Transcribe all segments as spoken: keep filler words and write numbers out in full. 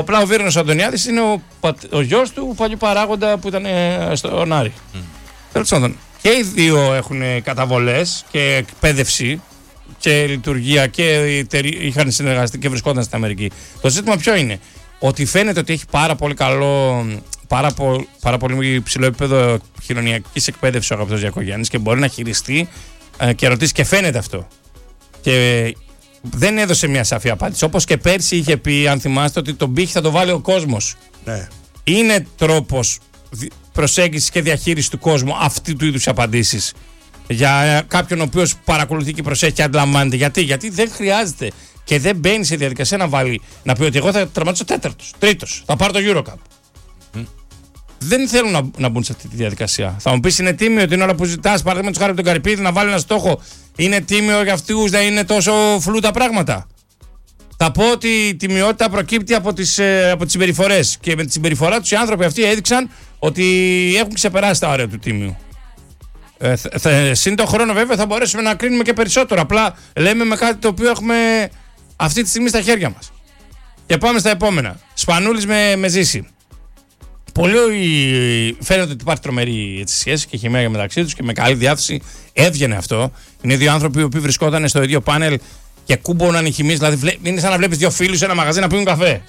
Απλά ο Βίρονος Αντωνιάδης είναι ο, ο γιος του παλιού παράγοντα που ήταν στον Άρη. Mm. Τέλος πάντων, και οι δύο έχουν καταβολές και εκπαίδευση και λειτουργία και είχαν συνεργαστεί και βρισκόταν στην Αμερική. Το ζήτημα ποιο είναι? Ότι φαίνεται ότι έχει πάρα πολύ καλό, πάρα, πο, πάρα πολύ υψηλό επίπεδο κοινωνιακής εκπαίδευσης ο αγαπητός Γιακογιάννης και μπορεί να χειριστεί ε, και ρωτήσει, και φαίνεται αυτό. Και δεν έδωσε μια σαφή απάντηση. Όπως και πέρσι είχε πει, αν θυμάστε, ότι τον πύχη θα το βάλει ο κόσμος. Ναι. Είναι τρόπος προσέγγισης και διαχείρισης του κόσμου αυτή του είδους απαντήσεις για κάποιον ο οποίος παρακολουθεί και προσέχει και αντιλαμβάνεται. Γιατί? Γιατί δεν χρειάζεται και δεν μπαίνει σε διαδικασία να βάλει, να πει ότι εγώ θα τερματίσω τέταρτος, τρίτος, θα πάρω το EuroCup. Mm. Δεν θέλουν να, να μπουν σε αυτή τη διαδικασία. Θα μου πεις, είναι τίμιο την ώρα που ζητάς, παραδείγματος χάρη τον Καρυπίδη, να βάλει ένα στόχο, είναι τίμιο για αυτούς να είναι τόσο φλού τα πράγματα? Θα πω ότι η τιμιότητα προκύπτει από τις, ε, από τις συμπεριφορές. Και με τη συμπεριφορά τους οι άνθρωποι αυτοί έδειξαν ότι έχουν ξεπεράσει τα όρια του τίμιου. Ε, th, th, συν τον χρόνο βέβαια θα μπορέσουμε να κρίνουμε και περισσότερο. Απλά λέμε με κάτι το οποίο έχουμε αυτή τη στιγμή στα χέρια μας. Και πάμε στα επόμενα. Σπανούλης με, με Ζήση. Πολύ φαίνεται ότι υπάρχει τρομερή έτσι, σχέση και χημεία μεταξύ τους και με καλή διάθεση. Έβγαινε αυτό. Είναι δύο άνθρωποι που βρισκόταν στο ίδιο πάνελ και κούμποναν οι χημείς. Δηλαδή είναι σαν να βλέπεις δύο φίλους σε ένα μαγαζί να πίνουν καφέ.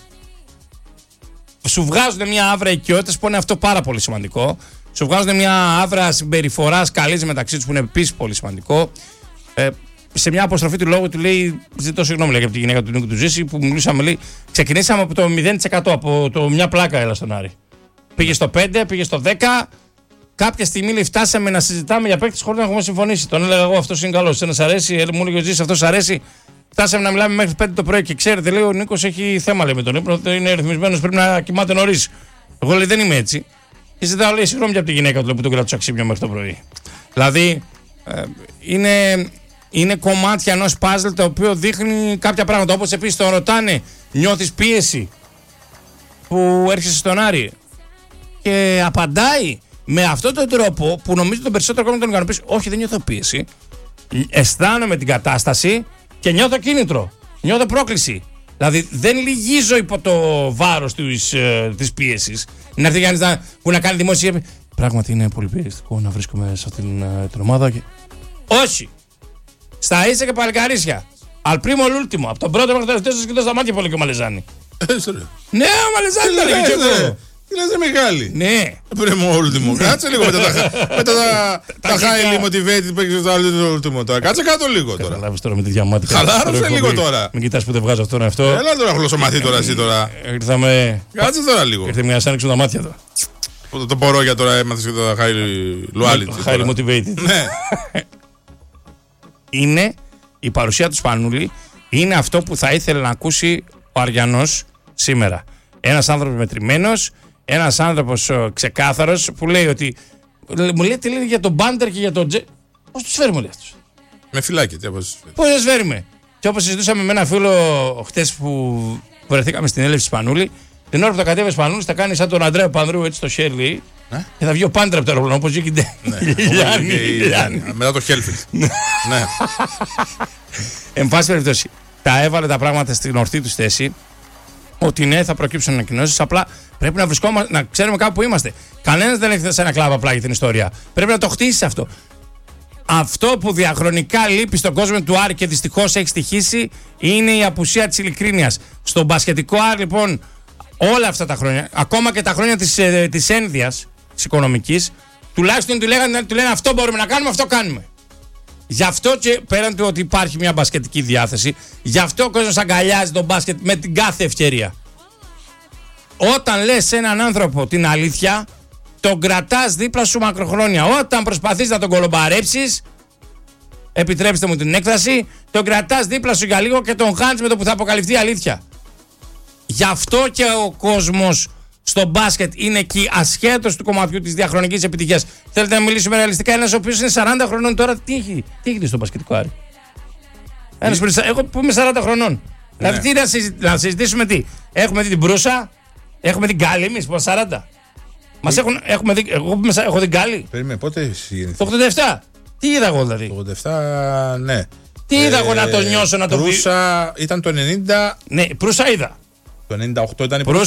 Σου βγάζουν μια άβρα οικειότητας που είναι αυτό πάρα πολύ σημαντικό. Σου βγάζουν μια άβρα συμπεριφοράς καλής μεταξύ τους που είναι επίσης πολύ σημαντικό. Ε, σε μια αποστροφή του λόγου του λέει: ζητώ συγγνώμη λέει, από τη γυναίκα του Νίκου του Ζήση που μιλούσαμε. Λέει, ξεκινήσαμε από το μηδέν τοις εκατό, από το μια πλάκα έλα στον Άρη. Πήγε στο πέντε, πήγε στο δέκα. Κάποια στιγμή λέει, φτάσαμε να συζητάμε για παίκτες χωρίς να έχουμε συμφωνήσει. Τον έλεγα εγώ: αυτό είναι καλό. Ένα αρέσει, μου έλεγε ο Ζήσης, αυτό αρέσει. Φτάσαμε να μιλάμε μέχρι πέντε το πρωί και ξέρετε, λέει, ο Νίκος έχει θέμα λέει, με τον ύπνο. Είναι ρυθμισμένος, πρέπει να κοιμάται νωρίς. Εγώ λέει: δεν είμαι έτσι. Και ζητάω λέει, συγγνώμη από τη γυναίκα του λέει, που τον κρατούσα ξύπνιο μέχρι το πρωί. Δηλαδή ε, είναι, είναι κομμάτια ενός παζλ το οποίο δείχνει κάποια πράγματα. Όπως επίσης τον ρωτάνε, νιώθεις πίεση που έρχεσαι στον Άρη? Και απαντάει με αυτόν τον τρόπο που νομίζω τον περισσότερο κόσμο τον ικανοποιήσει. Όχι, δεν νιώθω πίεση. Αισθάνομαι την κατάσταση και νιώθω κίνητρο. Νιώθω πρόκληση. Δηλαδή δεν λυγίζω υπό το βάρος της, ε, της πίεσης. Να έρθει κανείς να, που να κάνει δημόσια. Πράγματι είναι πολύ πιεστικό να βρίσκομαι σε αυτήν την, την ομάδα. Και... όχι. Στα ίσα και παλικαρίσια. Αλπρίμο l'ultimo. Από τον πρώτο μέχρι το τελευταίο σας κοιτώ στα μάτια πολύ και ο Μαλεζάνη. Ναι, ο Μαλεζάνη ήταν εκεί και εγώ. Τι λες ρε Μιχάλη? Ναι. Πρίμο ultimo. Κάτσε λίγο μετά τα highly motivated που έχεις στο ultimo τώρα. Κάτσε κάτω λίγο τώρα. Καταλάβεις τώρα με τη διαμάτια. Χαλάρωσε λίγο τώρα. Μην κοιτάς που δεν βγάζω αυτό αυτό. Έλα τώρα χλωσομαθή τώρα εσύ τώρα. Ήρθαμε. Κάτσε τώρα λίγο. Ήρθε μια άνοιξε τα μάτια εδώ. Το μπορώ για τώρα έμαθες και το highly loyalty. Highly motivated. Ναι. Είναι η παρουσία του Σπανούλη, είναι αυτό που θα ήθελε να ακούσει ο Αριανός σήμερα. Ένας άνθρωπος μετρημένος. Ένας άνθρωπος ξεκάθαρος που λέει ότι. Μου λέει τι λέει για τον Μπάντερ και για τον Τζε. Πώς τους φέρουμε λέει αυτούς? Με φυλάκι, τι πώς τους φέρουμε. Πώς τους φέρουμε. Και όπως συζητούσαμε με ένα φίλο χτες που βρεθήκαμε στην έλευση Σπανούλη, την ώρα που θα κατέβει Σπανούλη θα κάνει σαν τον Αντρέα Πανδρού έτσι το Σέρλι ε? Και θα βγει ο Πάντερ από το αεροπλάνο όπως βγήκε. Μετά το Χέλφιλ. Ναι. Εν πάση περιπτώσει, τα έβαλε τα πράγματα στην ορθή του θέση. Ότι ναι, θα προκύψουν ανακοινώσεις. Απλά πρέπει να βρισκόμαστε, να ξέρουμε κάπου που είμαστε. Κανένας δεν έχει σε ένα κλαμπ απλά για την ιστορία. Πρέπει να το χτίσεις αυτό. Αυτό που διαχρονικά λείπει στον κόσμο του Άρη και δυστυχώς έχει στοιχήσει είναι η απουσία της ειλικρίνειας. Στον μπασκετικό Άρη, λοιπόν, όλα αυτά τα χρόνια, ακόμα και τα χρόνια της, ε, της ένδυας, της οικονομικής, τουλάχιστον του, λέγανε, του λένε αυτό μπορούμε να κάνουμε, αυτό κάνουμε. Γι' αυτό και πέραν του ότι υπάρχει μια μπασκετική διάθεση, γι' αυτό ο κόσμος αγκαλιάζει τον μπάσκετ με την κάθε ευκαιρία. Όταν λες σε έναν άνθρωπο την αλήθεια, τον κρατάς δίπλα σου μακροχρόνια. Όταν προσπαθείς να τον κολομπαρέψεις, επιτρέψτε μου την έκφραση, τον κρατάς δίπλα σου για λίγο και τον χάνεις με το που θα αποκαλυφθεί η αλήθεια. Γι' αυτό και ο κόσμος στο μπάσκετ είναι εκεί ασχέτως του κομματιού της διαχρονικής επιτυχίας. Θέλετε να μιλήσουμε ρεαλιστικά? Ένας ο οποίος είναι σαράντα χρονών τώρα, τι έχει, τι έχει δει στο μπασκετικό Άρη? Ένας που είναι, εγώ που είμαι σαράντα χρονών. Ναι. Δηλαδή τι να, συζη, να συζητήσουμε τι? Έχουμε δει την Μπρούσα, έχουμε δει Γκάλι εμείς που είμαστε σαράντα. Μας έχουν, έχουμε δει, εγώ που έχω δει Γκάλι. Περίμενε, πότε έχει γεννηθεί? Το ογδόντα επτά. Τι είδα εγώ δηλαδή? Το ογδόντα επτά, ναι. Τι είδα εγώ να το νιώσω, να το πει? Προύσα ήταν το ενενήντα. Ναι, Προύσα είδα. Το ενενήντα οκτώ ήταν η Προύσα